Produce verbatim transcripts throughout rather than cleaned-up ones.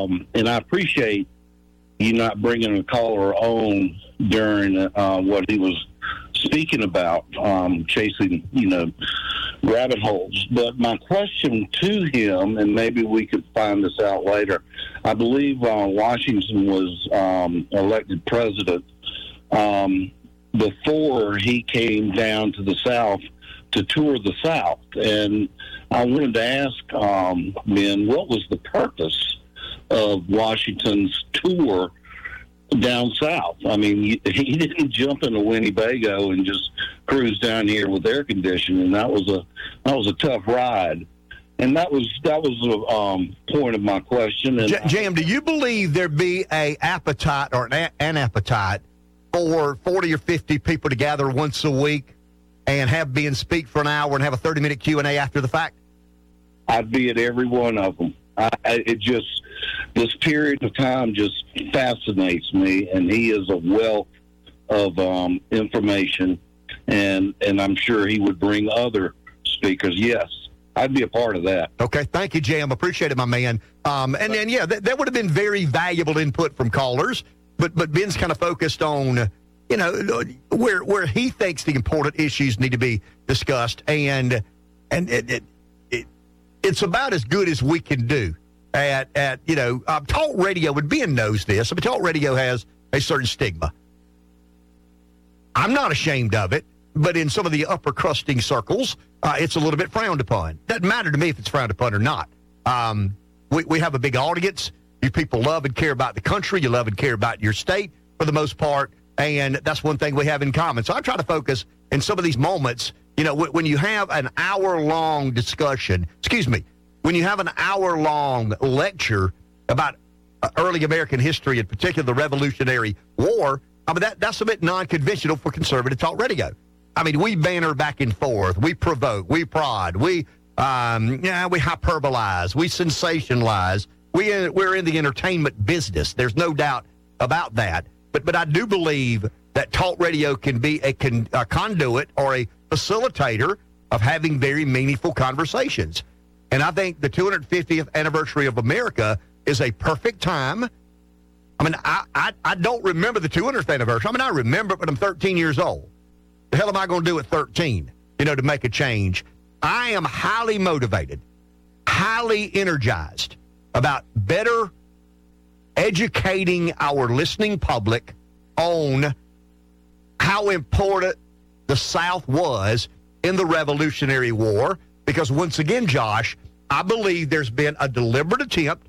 um, and I appreciate you not bringing a caller on during uh, what he was speaking about, um, chasing, you know, rabbit holes. But my question to him, and maybe we could find this out later, I believe uh, Washington was um, elected president um, before he came down to the South to tour the South. And I wanted to ask um, Ben, what was the purpose of Washington's tour down south? I mean, he, he didn't jump into Winnebago and just cruise down here with air conditioning. That was a that was a tough ride, and that was that was the um, point of my question. And J- Jam, do you believe there be a appetite or an, a- an appetite for forty or fifty people to gather once a week and have Ben speak for an hour and have a thirty minute Q and A after the fact? I'd be at every one of them. I, it just, this period of time just fascinates me, and he is a wealth of um, information, and and I'm sure he would bring other speakers. Yes, I'd be a part of that. Okay, thank you, Jam. Appreciate it, my man. Um, and then, yeah, that, that would have been very valuable input from callers, but but Ben's kind of focused on, you know, where where he thinks the important issues need to be discussed, and and it, it, it it's about as good as we can do at, at you know, uh, talk radio, and Ben knows this, I mean, talk radio has a certain stigma. I'm not ashamed of it, but in some of the upper crusting circles, uh, it's a little bit frowned upon. Doesn't matter to me if it's frowned upon or not. Um, we, we have a big audience. You people love and care about the country. You love and care about your state for the most part, and that's one thing we have in common. So I try to focus in some of these moments. You know, when you have an hour-long discussion, excuse me, when you have an hour-long lecture about early American history, in particular the Revolutionary War, I mean, that, that's a bit non-conventional for conservative talk radio. I mean, we banter back and forth. We provoke. We prod. We, um, yeah, we hyperbolize. We sensationalize. We, we're in the entertainment business. There's no doubt about that. But, but I do believe that talk radio can be a, con, a conduit or a facilitator of having very meaningful conversations. And I think the two hundred fiftieth anniversary of America is a perfect time. I mean, I, I, I don't remember the two hundredth anniversary. I mean, I remember it, but I'm thirteen years old. The hell am I going to do at thirteen, you know, to make a change? I am highly motivated, highly energized about better educating our listening public on how important the South was in the Revolutionary War. Because once again, Josh, I believe there's been a deliberate attempt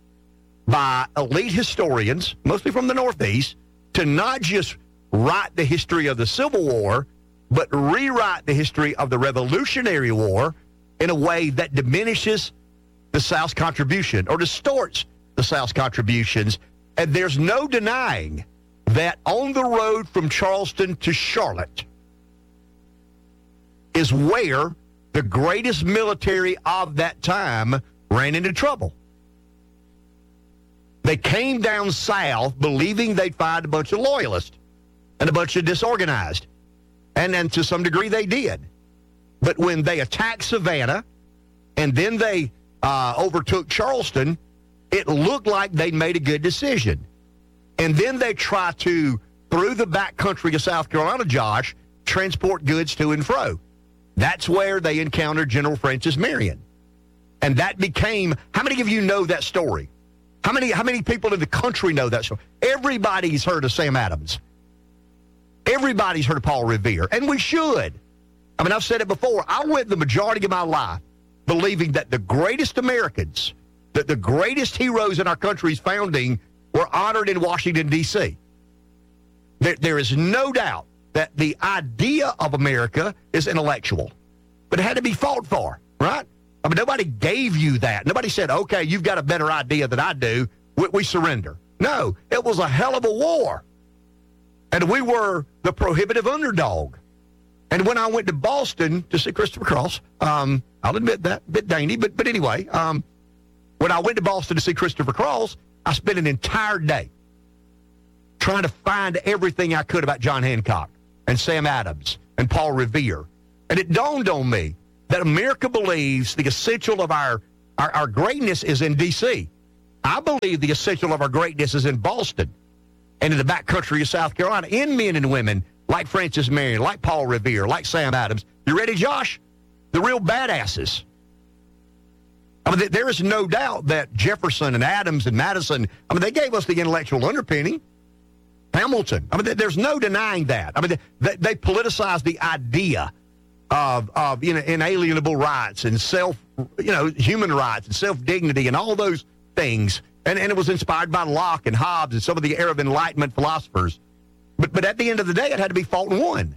by elite historians, mostly from the Northeast, to not just write the history of the Civil War, but rewrite the history of the Revolutionary War in a way that diminishes the South's contribution or distorts the South's contributions. And there's no denying that on the road from Charleston to Charlotte is where the greatest military of that time ran into trouble. They came down south believing they'd find a bunch of loyalists and a bunch of disorganized. And, and to some degree they did. But when they attacked Savannah and then they uh, overtook Charleston, it looked like they'd made a good decision. And then they tried to, through the back country of South Carolina, Josh, transport goods to and fro. That's where they encountered General Francis Marion. And that became, how many of you know that story? How many how many people in the country know that story? Everybody's heard of Sam Adams. Everybody's heard of Paul Revere, and we should. I mean, I've said it before. I went the majority of my life believing that the greatest Americans, that the greatest heroes in our country's founding were honored in Washington, D C There, there is no doubt that the idea of America is intellectual, but it had to be fought for, right? I mean, nobody gave you that. Nobody said, okay, you've got a better idea than I do. We, we surrender. No, it was a hell of a war. And we were the prohibitive underdog. And when I went to Boston to see Christopher Cross, um, I'll admit that, a bit dainty, but, but anyway, um, when I went to Boston to see Christopher Cross, I spent an entire day trying to find everything I could about John Hancock and Sam Adams and Paul Revere. And it dawned on me that America believes the essential of our, our, our greatness is in D C I believe the essential of our greatness is in Boston and in the backcountry of South Carolina, in men and women like Francis Marion, like Paul Revere, like Sam Adams. You ready, Josh? The real badasses. I mean, there is no doubt that Jefferson and Adams and Madison, I mean, they gave us the intellectual underpinning. Hamilton, I mean, there's no denying that. I mean, they, they politicized the idea of, of you know, inalienable rights and self, you know, human rights and self-dignity and all those things. And, and it was inspired by Locke and Hobbes and some of the Arab Enlightenment philosophers. But, but at the end of the day, it had to be fought and won.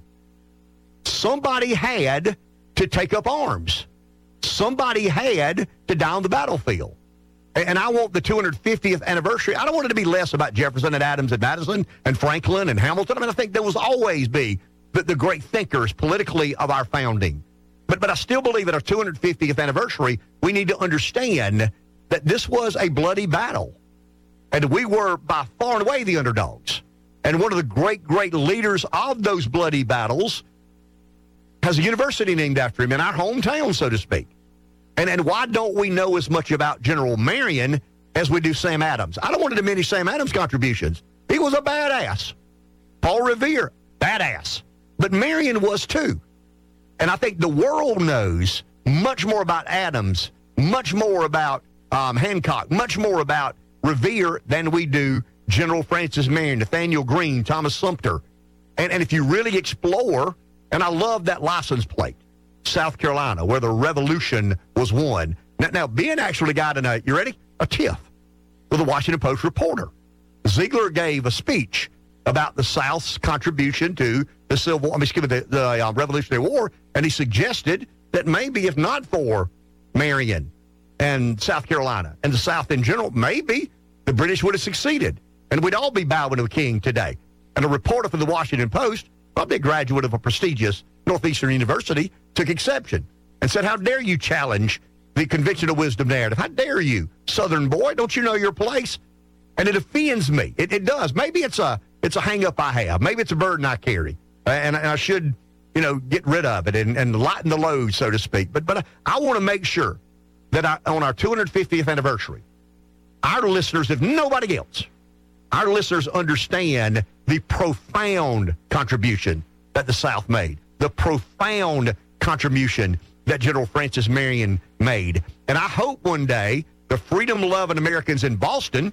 Somebody had to take up arms. Somebody had to die on the battlefield. And I want the two hundred fiftieth anniversary. I don't want it to be less about Jefferson and Adams and Madison and Franklin and Hamilton. I mean, I think there will always be the, the great thinkers politically of our founding. But, but I still believe at our two hundred fiftieth anniversary, we need to understand that this was a bloody battle. And we were by far and away the underdogs. And one of the great, great leaders of those bloody battles has a university named after him in our hometown, so to speak. And and why don't we know as much about General Marion as we do Sam Adams? I don't want to diminish Sam Adams' contributions. He was a badass. Paul Revere, badass. But Marion was too. And I think the world knows much more about Adams, much more about um, Hancock, much more about Revere than we do General Francis Marion, Nathaniel Greene, Thomas Sumter. And, and if you really explore, and I love that license plate, South Carolina, where the Revolution was won. Now, now Ben actually got in a, you ready? A tiff with a Washington Post reporter. Ziegler gave a speech about the South's contribution to the Civil, I mean, excuse me, the, the uh, Revolutionary War, and he suggested that maybe if not for Marion and South Carolina and the South in general, maybe the British would have succeeded, and we'd all be bowing to the king today. And a reporter from the Washington Post, probably a graduate of a prestigious Northeastern University, took exception and said, how dare you challenge the conventional wisdom narrative? How dare you, Southern boy? Don't you know your place? And it offends me. It, it does. Maybe it's a it's a hang-up I have. Maybe it's a burden I carry. And, and I should, you know, get rid of it and, and lighten the load, so to speak. But, but I, I want to make sure that I, on our two hundred fiftieth anniversary, our listeners, if nobody else, our listeners understand the profound contribution that the South made. The profound contribution that General Francis Marion made. And I hope one day the freedom-loving Americans in Boston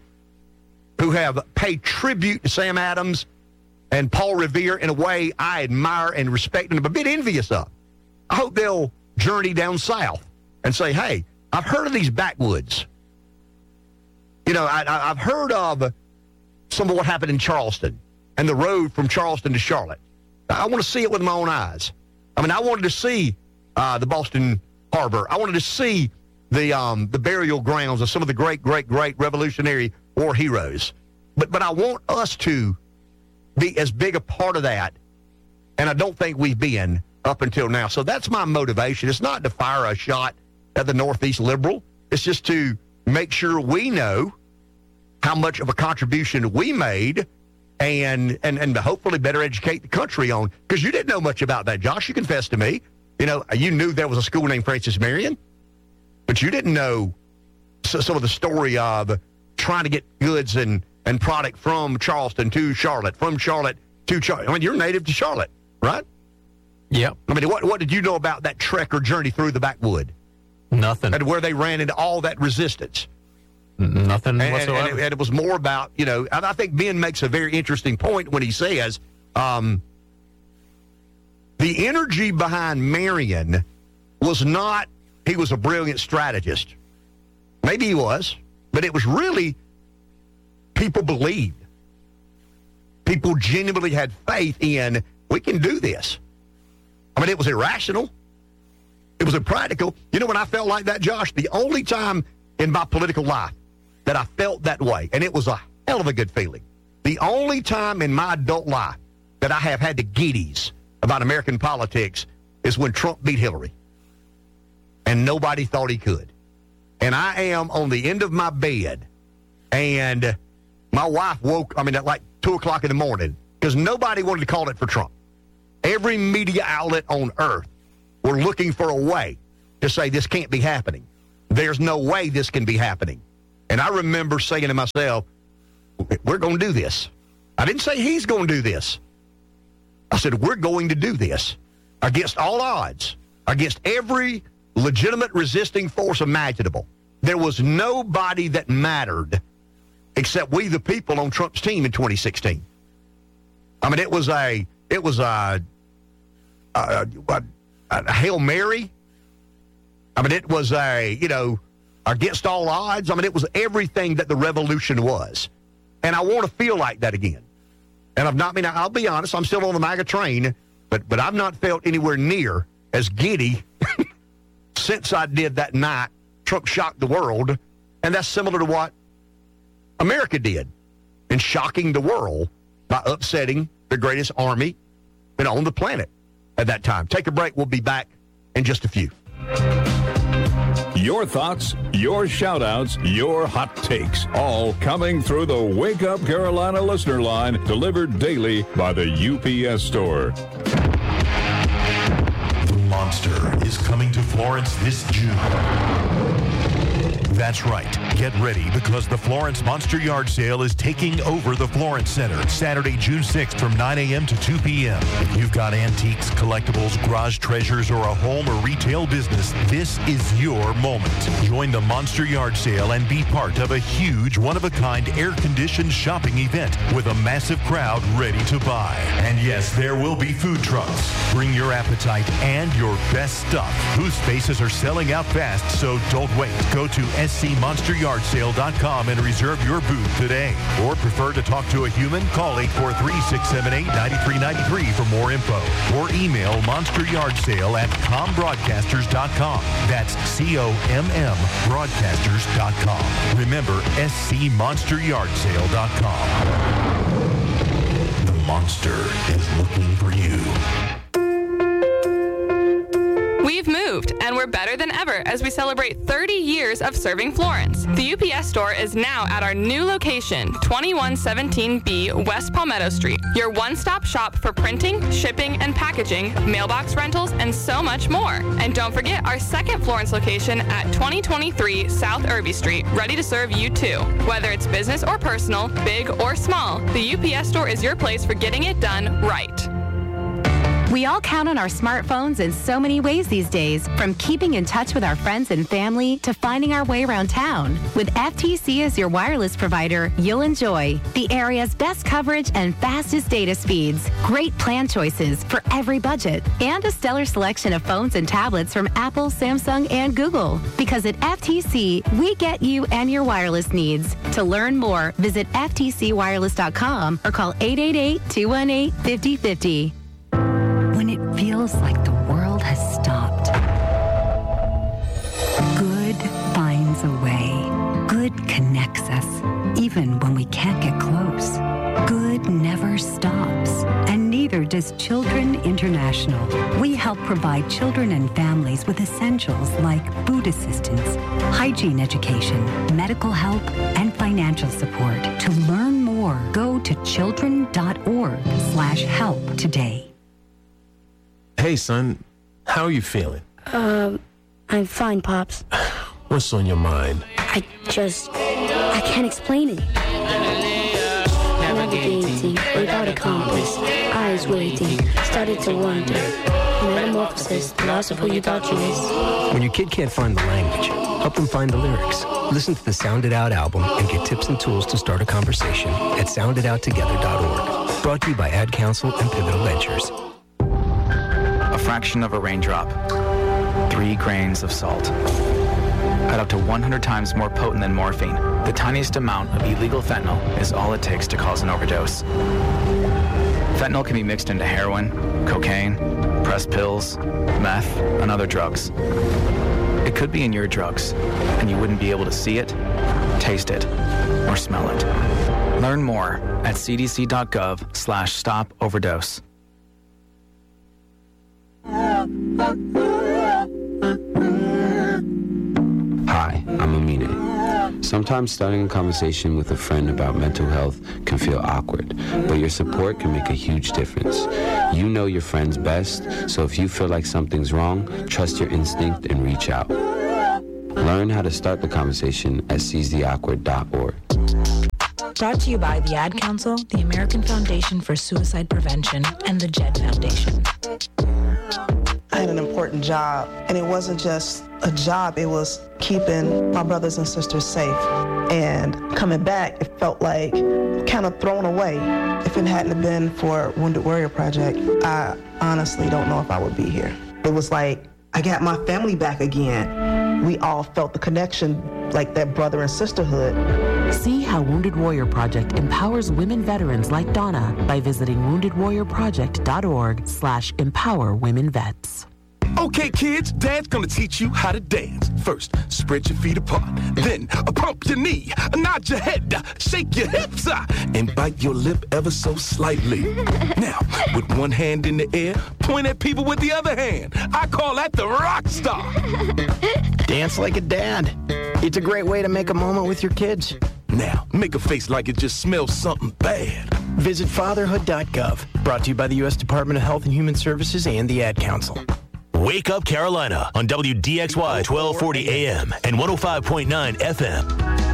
who have paid tribute to Sam Adams and Paul Revere in a way I admire and respect and am a bit envious of, I hope they'll journey down south and say, hey, I've heard of these backwoods. You know, I, I've heard of some of what happened in Charleston and the road from Charleston to Charlotte. I want to see it with my own eyes. I mean, I wanted to see uh, the Boston Harbor. I wanted to see the um, the burial grounds of some of the great, great, great Revolutionary War heroes. But but I want us to be as big a part of that, and I don't think we've been up until now. So that's my motivation. It's not to fire a shot at the Northeast Liberal. It's just to make sure we know how much of a contribution we made and and and to hopefully better educate the country on, because you didn't know much about that, Josh. You confessed to me. You know, you knew there was a school named Francis Marion, but you didn't know some of the story of trying to get goods and, and product from Charleston to Charlotte, from Charlotte to Charlotte. I mean, you're native to Charlotte, right? Yep. I mean, what what did you know about that trek or journey through the backwood? Nothing. And where they ran into all that resistance? Nothing and, whatsoever. And, and, it, and it was more about, you know, and I think Ben makes a very interesting point when he says um, the energy behind Marion was not, he was a brilliant strategist. Maybe he was, but it was really people believed. People genuinely had faith in, we can do this. I mean, it was irrational. It was impractical. You know when I felt like that, Josh? The only time in my political life that I felt that way, and it was a hell of a good feeling. The only time in my adult life that I have had the giddies about American politics is when Trump beat Hillary. And nobody thought he could. And I am on the end of my bed, and my wife woke, I mean, at like two o'clock in the morning, because nobody wanted to call it for Trump. Every media outlet on earth were looking for a way to say this can't be happening. There's no way this can be happening. And I remember saying to myself, we're going to do this. I didn't say he's going to do this. I said, we're going to do this against all odds, against every legitimate resisting force imaginable. There was nobody that mattered except we, the people, on Trump's team in twenty sixteen. I mean, it was a, it was a, a, a, a Hail Mary. I mean, it was a, you know, against all odds. I mean, it was everything that the revolution was. And I want to feel like that again. And I've not, I mean, I'll be honest, I'm still on the MAGA train, but, but I've not felt anywhere near as giddy since I did that night. Trump shocked the world. And that's similar to what America did in shocking the world by upsetting the greatest army you know, on the planet at that time. Take a break. We'll be back in just a few. Your thoughts, your shout-outs, your hot takes, all coming through the Wake Up Carolina listener line, delivered daily by the U P S store. The Monster is coming to Florence this June. That's right. Get ready because the Florence Monster Yard Sale is taking over the Florence Center Saturday, June sixth from nine a.m. to two p.m. If you've got antiques, collectibles, garage treasures, or a home or retail business, this is your moment. Join the Monster Yard Sale and be part of a huge, one-of-a-kind, air-conditioned shopping event with a massive crowd ready to buy. And yes, there will be food trucks. Bring your appetite and your best stuff. Booth spaces are selling out fast, so don't wait. Go to S C monster yard sale dot com and reserve your booth today. Or prefer to talk to a human? Call eight four three, six seven eight, nine three nine three for more info. Or email monsteryardsale at com broadcasters dot com. That's C O M M broadcasters dot com. Remember, S C monster yard sale dot com. The Monster is looking for you. We've moved, and we're better than ever as we celebrate thirty years of serving Florence. The U P S store is now at our new location, twenty-one seventeen B West Palmetto Street, your one-stop shop for printing, shipping, and packaging, mailbox rentals, and so much more. And don't forget our second Florence location at twenty twenty-three South Irby Street, ready to serve you too. Whether it's business or personal, big or small, the U P S store is your place for getting it done right. We all count on our smartphones in so many ways these days, from keeping in touch with our friends and family to finding our way around town. With F T C as your wireless provider, you'll enjoy the area's best coverage and fastest data speeds, great plan choices for every budget, and a stellar selection of phones and tablets from Apple, Samsung, and Google. Because at F T C, we get you and your wireless needs. To learn more, visit F T C wireless dot com or call eight eight eight, two one eight, five zero five zero. When it feels like the world has stopped, good finds a way. Good connects us, even when we can't get close. Good never stops, and neither does Children International. We help provide children and families with essentials like food assistance, hygiene education, medical help, and financial support. To learn more, go to children dot org slash help today. Hey, son, how are you feeling? Um, I'm fine, Pops. What's on your mind? I just, I can't explain it. Navigating without a compass, eyes waiting, started to wonder. Metamorphosis, loss of who you thought you was. When your kid can't find the language, help them find the lyrics. Listen to the Sound It Out album and get tips and tools to start a conversation at sound it out together dot org. Brought to you by Ad Council and Pivotal Ventures. A fraction of a raindrop, three grains of salt. At up to one hundred times more potent than morphine, the tiniest amount of illegal fentanyl is all it takes to cause an overdose. Fentanyl can be mixed into heroin, cocaine, pressed pills, meth, and other drugs. It could be in your drugs, and you wouldn't be able to see it, taste it, or smell it. Learn more at c d c dot gov slash stop overdose. Hi, I'm Amine. Sometimes starting a conversation with a friend about mental health can feel awkward, but your support can make a huge difference. You know your friends best, so if you feel like something's wrong, trust your instinct and reach out. Learn how to start the conversation at seize the awkward dot org. Brought to you by the Ad Council, the American Foundation for Suicide Prevention, and the Jed Foundation. I had an important job, and it wasn't just a job, it was keeping my brothers and sisters safe. And coming back, it felt like kind of thrown away. If it hadn't been for Wounded Warrior Project, I honestly don't know if I would be here. It was like, I got my family back again. We all felt the connection, like that brother and sisterhood. See how Wounded Warrior Project empowers women veterans like Donna by visiting wounded warrior project dot org slash empower women vets. Okay, kids, Dad's gonna teach you how to dance. First, spread your feet apart. Then, uh, pump your knee, uh, nod your head, uh, shake your hips, uh, and bite your lip ever so slightly. Now, with one hand in the air, point at people with the other hand. I call that the rock star. Dance like a dad. It's a great way to make a moment with your kids. Now, make a face like it just smells something bad. Visit fatherhood dot gov. Brought to you by the U S Department of Health and Human Services and the Ad Council. Wake Up Carolina on W D X Y twelve forty A M and one oh five point nine F M.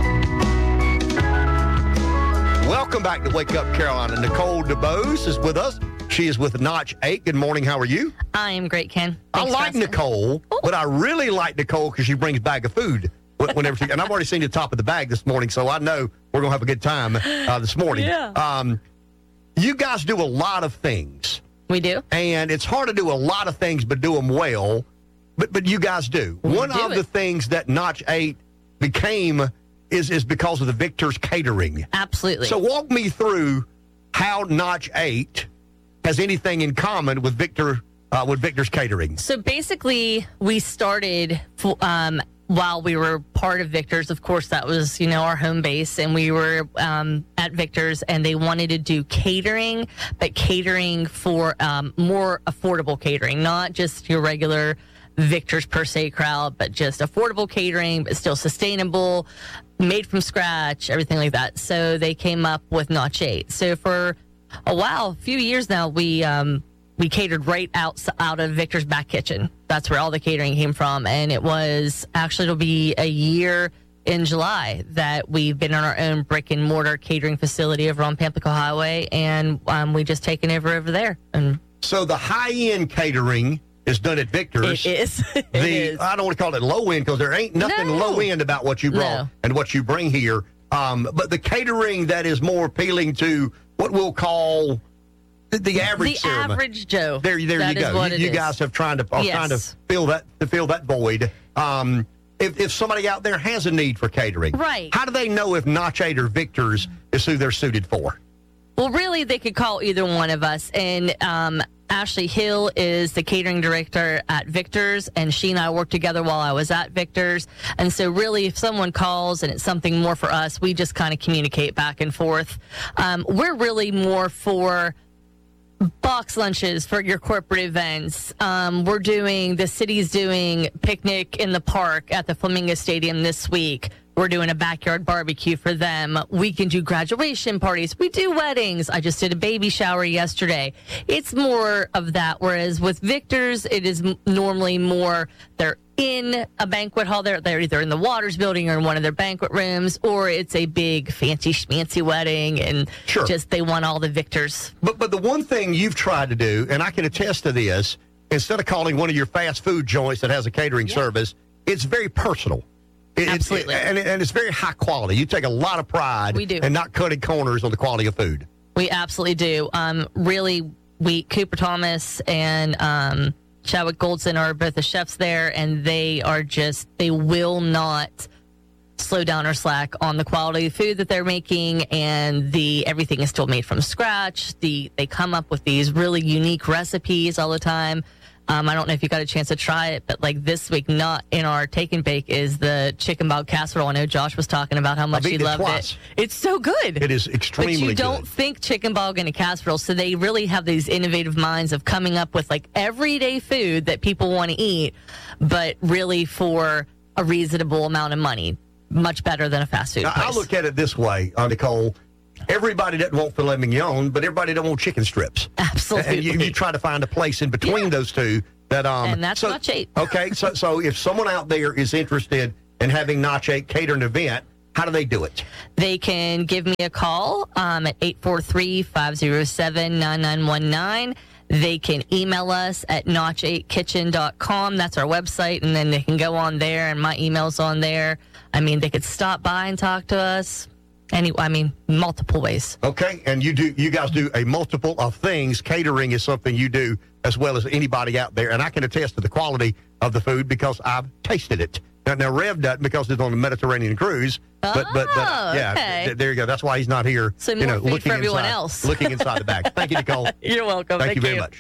Welcome back to Wake Up Carolina. Nicole DeBose is with us. She is with Notch eight. Good morning. How are you? I am great, Ken. Thanks I like Nicole, Ooh. but I really like Nicole because she brings a bag of food whenever she, and I've already seen the top of the bag this morning, so I know we're going to have a good time uh, this morning. Yeah. Um, you guys do a lot of things. We do. And it's hard to do a lot of things but do them well, but but you guys do. We One do of it. the things that Notch eight became is, is because of the Victor's Catering. Absolutely. So walk me through how Notch eight has anything in common with Victor uh, with Victor's Catering. So basically, we started um, while we were part of Victor's. Of course, that was, you know, our home base, and we were um, at Victor's, and they wanted to do catering, but catering for um, more affordable catering, not just your regular Victor's per se crowd, but just affordable catering, but still sustainable, made from scratch, everything like that. So they came up with Notch eight. So for a while, a few years now, we um, we catered right out, out of Victor's back kitchen. That's where all the catering came from. And it was actually, it'll be a year in July that we've been on our own brick and mortar catering facility over on Pamplico Highway. And um, we just taken over over there. And so the high-end catering is done at Victor's. It is. It the, is. I don't want to call it low-end because there ain't nothing No. low-end about what you brought No. and what you bring here. Um, but the catering that is more appealing to what we'll call the, the average The ceremony. average Joe. There, there That you is go. what You, it you is. guys have trying to are Yes. trying to fill that to fill that void. Um, if, if somebody out there has a need for catering, Right. How do they know if Notch eight or Victor's is who they're suited for? Well, really, they could call either one of us. And um, Ashley Hill is the catering director at Victor's, and she and I worked together while I was at Victor's. And so really, if someone calls and it's something more for us, we just kind of communicate back and forth. Um, we're really more for box lunches for your corporate events. Um, we're doing, the city's doing picnic in the park at the Flamingo Stadium this week. We're doing a backyard barbecue for them. We can do graduation parties. We do weddings. I just did a baby shower yesterday. It's more of that. Whereas with Victor's, it is m- normally more, they're in a banquet hall. They're, they're either in the Waters building or in one of their banquet rooms, or it's a big fancy schmancy wedding, and Sure. just they want all the Victors. But but the one thing you've tried to do, and I can attest to this, instead of calling one of your fast food joints that has a catering service, it's very personal. It, Absolutely. It, and, it, and it's very high quality. You take a lot of pride We do. in not cutting corners on the quality of food. We absolutely do. Um, really, we Cooper Thomas and um, Chadwick Goldson are both the chefs there, and they are just, they will not slow down or slack on the quality of food that they're making, and the everything is still made from scratch. The They come up with these really unique recipes all the time. Um, I don't know if you got a chance to try it, but like this week, not in our take and bake, is the chicken bog casserole. I know Josh was talking about how much I've he eaten it loved twice. it. It's so good. It is extremely But you good. don't think chicken bog in a casserole, so they really have these innovative minds of coming up with like everyday food that people want to eat, but really for a reasonable amount of money. Much better than a fast food Now, place. I look at it this way, uh, Nicole. Everybody doesn't want filet mignon, but everybody don't want chicken strips. Absolutely. And you, you try to find a place in between those two. That um, And that's so, Notch eight. Okay, so so if someone out there is interested and having Notch eight cater an event, how do they do it? They can give me a call um, at eight four three, five oh seven, nine nine one nine. They can email us at notch eight kitchen dot com. That's our website, and then they can go on there, and my email's on there. I mean, they could stop by and talk to us. Any, I mean, multiple ways. Okay, and you do. You guys do a multiple of things. Catering is something you do as well as anybody out there, and I can attest to the quality of the food because I've tasted it. Now, now Rev doesn't because it's on the Mediterranean cruise. But, oh, but, but yeah, okay. th- there you go. That's why he's not here. So you more know, food looking for everyone inside, else. looking inside the bag. Thank you, Nicole. You're welcome. Thank, Thank you very you. much.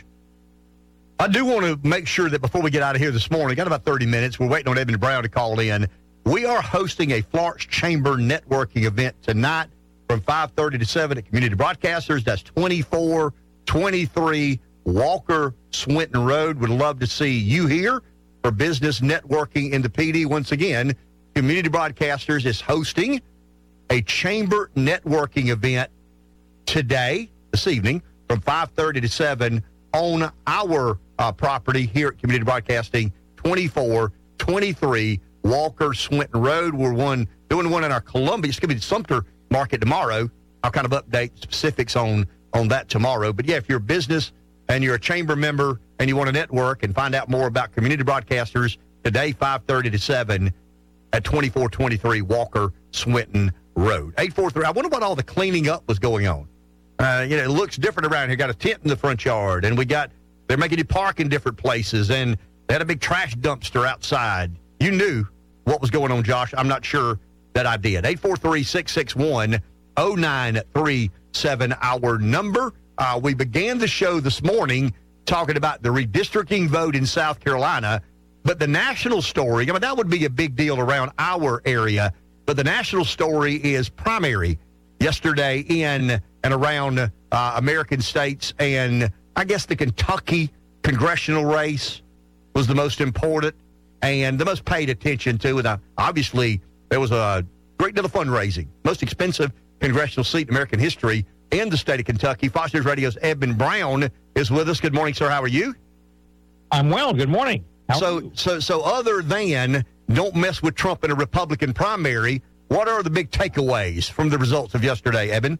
I do want to make sure that before we get out of here this morning, got about thirty minutes. We're waiting on Eben Brown to call in. We are hosting a Florence Chamber networking event tonight from five thirty to seven at Community Broadcasters. That's twenty-four twenty-three Walker Swinton Road. Would love to see you here for business networking in the P D. Once again, Community Broadcasters is hosting a chamber networking event today, this evening, from five thirty to seven on our uh, property here at Community Broadcasting, twenty-four twenty-three Walker Swinton Road. We're one doing one in our Columbia. It's going to be the Sumter Market tomorrow. I'll kind of update specifics on, on that tomorrow. But, yeah, if you're a business and you're a chamber member and you want to network and find out more about Community Broadcasters, today, five thirty to seven at twenty-four twenty-three Walker Swinton Road. eight four three. I wonder what all the cleaning up was going on. Uh, you know, it looks different around here. Got a tent in the front yard, and we got, they're making you park in different places, and they had a big trash dumpster outside. You knew what was going on, Josh. I'm not sure that I did. eight four three, six six one, oh nine three seven, our number. Uh, we began the show this morning talking about the redistricting vote in South Carolina, but the national story, I mean, that would be a big deal around our area, but the national story is primary yesterday in and around uh, American states, and I guess the Kentucky congressional race was the most important and the most paid attention to. And uh, obviously, there was a great deal of fundraising, most expensive congressional seat in American history in the state of Kentucky. Fox News Radio's Eben Brown is with us. Good morning, sir. How are you? I'm well. Good morning. How so, so, so, other than don't mess with Trump in a Republican primary, what are the big takeaways from the results of yesterday, Eben?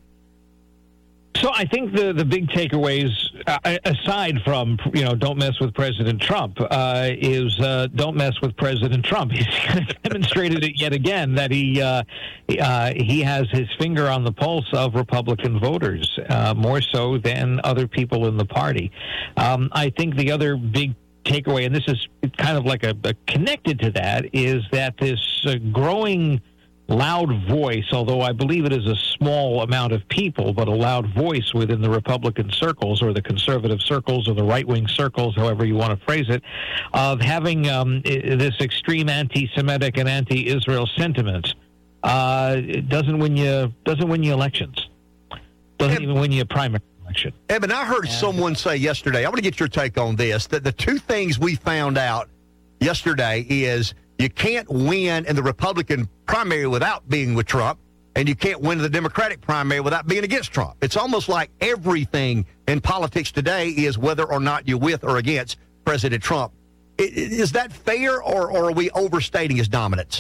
So I think the, the big takeaways, uh, aside from, you know, don't mess with President Trump, uh, is uh, don't mess with President Trump. He's kind of demonstrated it yet again that he uh, uh, he has his finger on the pulse of Republican voters, uh, more so than other people in the party. Um, I think the other big takeaway, and this is kind of like a, a connected to that, is that this uh, growing loud voice, although I believe it is a small amount of people, but a loud voice within the Republican circles or the conservative circles or the right-wing circles, however you want to phrase it, of having um, this extreme anti-Semitic and anti-Israel sentiment. Uh, it doesn't win you doesn't win you elections. Doesn't even win you a primary election. Eben, I heard yeah. someone say yesterday, I want to get your take on this, that the two things we found out yesterday is you can't win in the Republican primary without being with Trump, and you can't win in the Democratic primary without being against Trump. It's almost like everything in politics today is whether or not you're with or against President Trump. Is that fair, or, or are we overstating his dominance?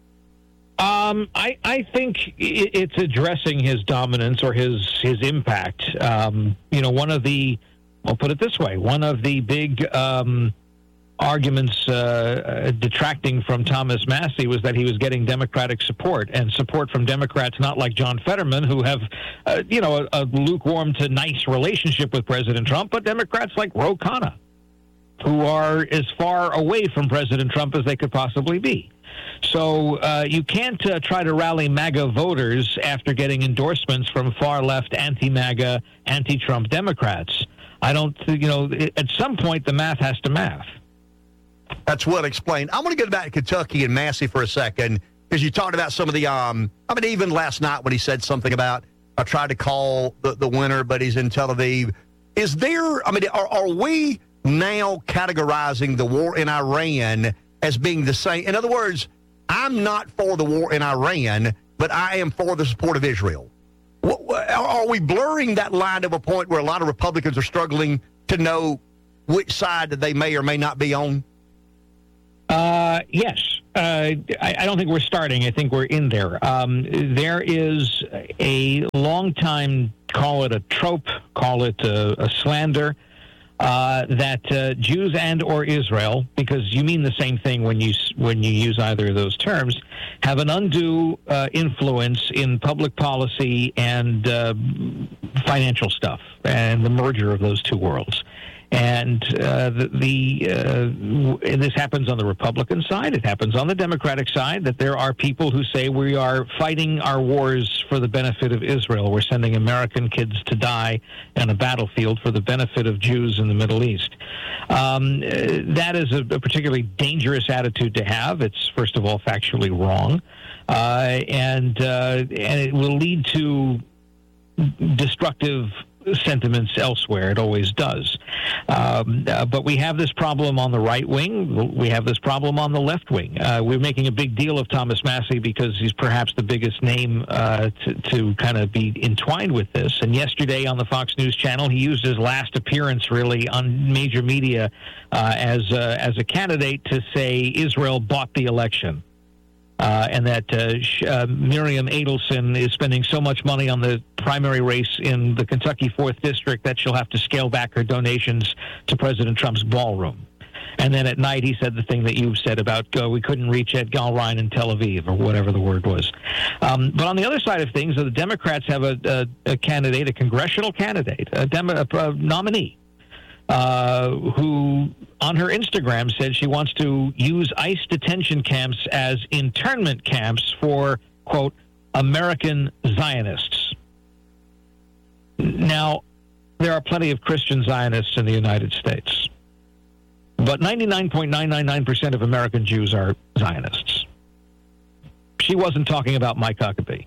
Um, I, I think it's addressing his dominance or his his impact. Um, you know, one of the, I'll put it this way, one of the big um, arguments uh, detracting from Thomas Massie was that he was getting Democratic support, and support from Democrats not like John Fetterman, who have, uh, you know, a, a lukewarm to nice relationship with President Trump, but Democrats like Ro Khanna, who are as far away from President Trump as they could possibly be. So uh, you can't uh, try to rally MAGA voters after getting endorsements from far-left anti-MAGA, anti-Trump Democrats. I don't, you know, at some point the math has to math. That's well explained. I want to go back to Kentucky and Massie for a second, because you talked about some of the, um, I mean, even last night when he said something about, I tried to call the, the winner, but he's in Tel Aviv. Is there, I mean, are, are we now categorizing the war in Iran as being the same? In other words, I'm not for the war in Iran, but I am for the support of Israel. Are we blurring that line to a point where a lot of Republicans are struggling to know which side that they may or may not be on? Uh, yes. Uh, I, I don't think we're starting. I think we're in there. Um, there is a long-time, call it a trope, call it a, a slander, uh, that uh, Jews and or Israel, because you mean the same thing when you when you use either of those terms, have an undue uh, influence in public policy and uh, financial stuff, and the merger of those two worlds. And uh, the, the uh, and this happens on the Republican side. It happens on the Democratic side, that there are people who say we are fighting our wars for the benefit of Israel. We're sending American kids to die on a battlefield for the benefit of Jews in the Middle East. Um, that is a, a particularly dangerous attitude to have. It's, first of all, factually wrong. Uh, and, uh, and it will lead to destructive sentiments elsewhere. It always does. Um, uh, but we have this problem on the right wing. We have this problem on the left wing. Uh, we're making a big deal of Thomas Massie because he's perhaps the biggest name uh, to, to kind of be entwined with this. And yesterday on the Fox News channel, he used his last appearance really on major media uh, as, uh, as a candidate to say Israel bought the election. Uh, and that uh, uh, Miriam Adelson is spending so much money on the primary race in the Kentucky fourth District that she'll have to scale back her donations to President Trump's ballroom. And then at night he said the thing that you said about uh, we couldn't reach Ed Galrein in Tel Aviv, or whatever the word was. Um, but on the other side of things, the Democrats have a, a, a candidate, a congressional candidate, a, Demo- a, a nominee, Uh, who on her Instagram said she wants to use ICE detention camps as internment camps for, quote, American Zionists. Now, there are plenty of Christian Zionists in the United States, but ninety-nine point nine nine nine percent of American Jews are Zionists. She wasn't talking about Mike Huckabee.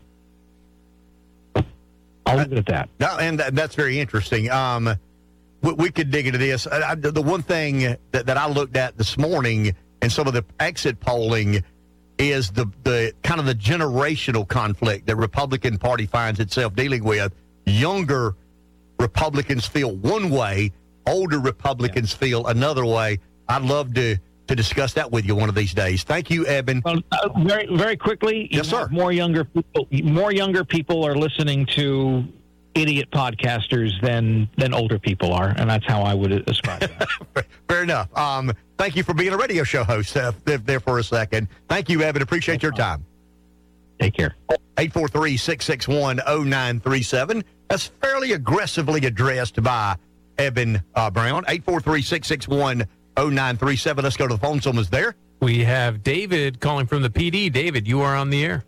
I'll leave it at that. No, and that, that's very interesting. Um, we could dig into this. I, the one thing that, that I looked at this morning and some of the exit polling is the, the kind of the generational conflict that Republican Party finds itself dealing with. Younger Republicans feel one way, older Republicans yeah. feel another way. I'd love to, to discuss that with you one of these days. Thank you, Eben. Well, uh, very very quickly, yes, sir. More younger people, more younger people are listening to idiot podcasters than than older people are, and that's how I would ascribe that. Fair enough. Um, thank you for being a radio show host uh, there for a second. Thank you, Evan. Appreciate your time. Take care. eight four three, six six one, zero nine three seven. That's fairly aggressively addressed by Eben uh, Brown. eight four three, six six one, zero nine three seven. Let's go to the phone. Someone's there. We have David calling from the P D. David, you are on the air.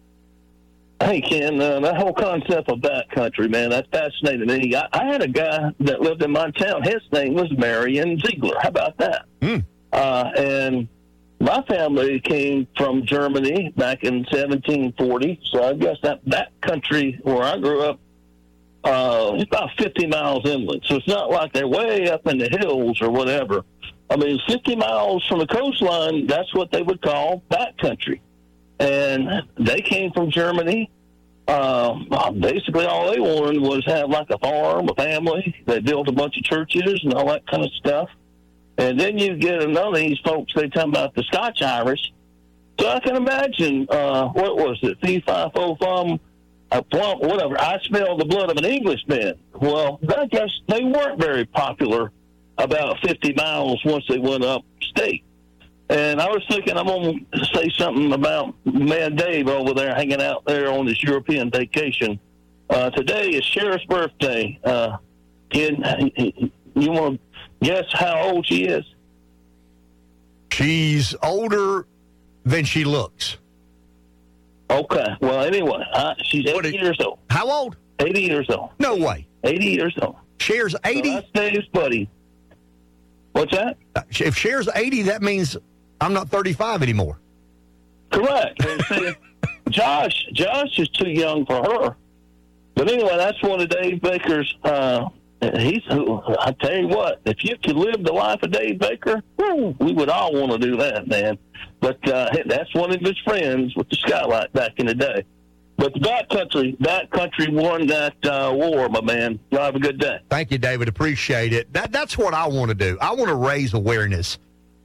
Hey, Ken, uh, that whole concept of backcountry, man, that fascinated me. I, I had a guy that lived in my town. His name was Marion Ziegler. How about that? Mm. Uh, and my family came from Germany back in seventeen forty, so I guess that backcountry where I grew up, uh, it's about fifty miles inland. So it's not like they're way up in the hills or whatever. I mean, fifty miles from the coastline, that's what they would call backcountry. And they came from Germany. Uh, basically, all they wanted was have like a farm, a family. They built a bunch of churches and all that kind of stuff. And then you get another of these folks, they talk about the Scotch Irish. So I can imagine, uh, what was it, fee, fi, fo, fum, a plump, whatever. I smell the blood of an Englishman. Well, I guess they weren't very popular about fifty miles once they went upstate. And I was thinking I'm going to say something about man Dave over there hanging out there on his European vacation. Uh, today is Cher's birthday. Uh, Ken, you want to guess how old she is? She's older than she looks. Okay. Well, anyway, uh, she's eighty years old. How old? eighty years old. No way. eighty years old. Cher's eighty? So that's Dave's buddy. What's that? If Cher's eighty, that means I'm not thirty-five anymore. Correct. And see, Josh, Josh is too young for her. But anyway, that's one of Dave Baker's. Uh, he's. I tell you what, if you could live the life of Dave Baker, whoo, we would all want to do that, man. But uh, that's one of his friends with the skylight back in the day. But the backcountry, backcountry won that uh, war, my man. Y'all have a good day. Thank you, David. Appreciate it. That that's what I want to do. I want to raise awareness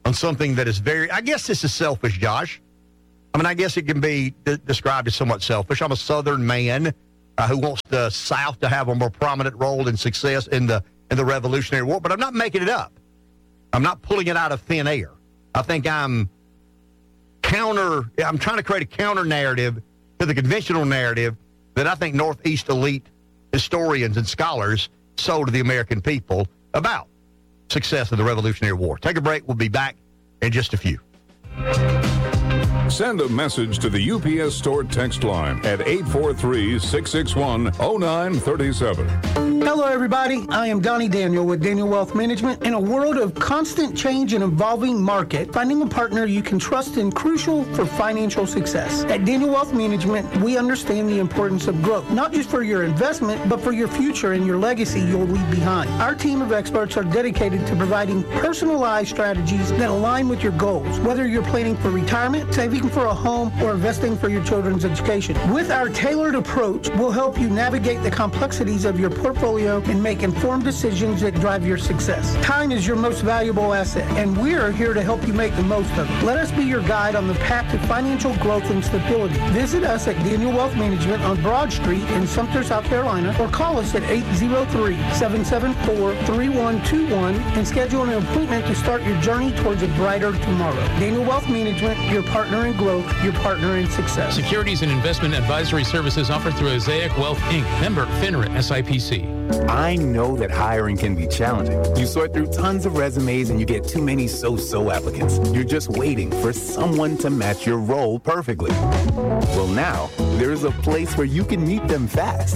on something that is very, I guess this is selfish, Josh. I mean, I guess it can be d- described as somewhat selfish. I'm a Southern man uh, who wants the South to have a more prominent role in success in the in the Revolutionary War, but I'm not making it up. I'm not pulling it out of thin air. I think I'm counter, I'm trying to create a counter narrative to the conventional narrative that I think Northeast elite historians and scholars sold to the American people about success of the Revolutionary War. Take a break. We'll be back in just a few. Send a message to the U P S Store text line at eight four three, six six one, zero nine three seven. Hello, everybody. I am Donnie Daniel with Daniel Wealth Management. In a world of constant change and evolving market, finding a partner you can trust is crucial for financial success. At Daniel Wealth Management, we understand the importance of growth, not just for your investment, but for your future and your legacy you'll leave behind. Our team of experts are dedicated to providing personalized strategies that align with your goals, whether you're planning for retirement, saving for a home, or investing for your children's education. With our tailored approach, we'll help you navigate the complexities of your portfolio and make informed decisions that drive your success. Time is your most valuable asset, and we're here to help you make the most of it. Let us be your guide on the path to financial growth and stability. Visit us at Daniel Wealth Management on Broad Street in Sumter, South Carolina, or call us at eight zero three, seven seven four, three one two one and schedule an appointment to start your journey towards a brighter tomorrow. Daniel Wealth Management, your partner in growth, your partner in success. Securities and investment advisory services offered through Azaic Wealth, Incorporated. Member FINRA S I P C. I know that hiring can be challenging. You sort through tons of resumes and you get too many so-so applicants. You're just waiting for someone to match your role perfectly. Well, now, there's a place where you can meet them fast.